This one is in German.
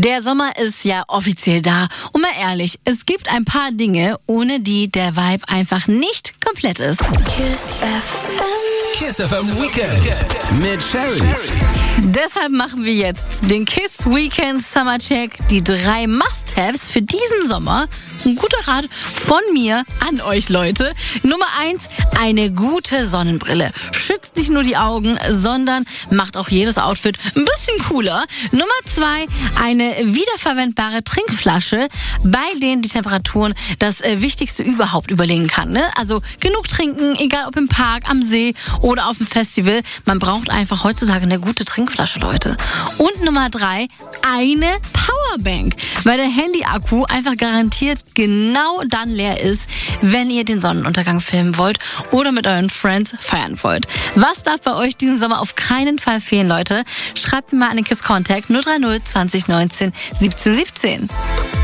Der Sommer ist ja offiziell da. Und mal ehrlich, es gibt ein paar Dinge, ohne die der Vibe einfach nicht komplett ist. Kiss FM Weekend mit Sherry. Deshalb machen wir jetzt den Kiss Weekend Summer Check, die 3 Must-Haves für diesen Sommer. Ein guter Rat von mir an euch, Leute. Nummer 1, eine gute Sonnenbrille. Schützt nicht nur die Augen, sondern macht auch jedes Outfit ein bisschen cooler. Nummer 2, eine wiederverwendbare Trinkflasche, bei denen die Temperaturen das Wichtigste überhaupt überlegen kann. Ne? Also genug trinken, egal ob im Park, am See oder auf dem Festival. Man braucht einfach heutzutage eine gute Trinkflasche, Leute. Und Nummer 3, eine Powerbank, weil der Handy-Akku einfach garantiert genau dann leer ist, wenn ihr den Sonnenuntergang filmen wollt oder mit euren Friends feiern wollt. Was darf bei euch diesen Sommer auf keinen Fall fehlen, Leute? Schreibt mir mal an den Kiss Contact 030 20 19 17 17.